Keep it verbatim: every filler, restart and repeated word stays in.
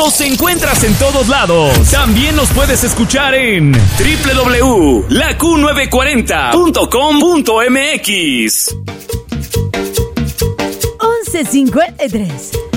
Los encuentras en todos lados. También nos puedes escuchar en doble u doble u doble u punto la q novecientos cuarenta punto com punto m x. once cincuenta y tres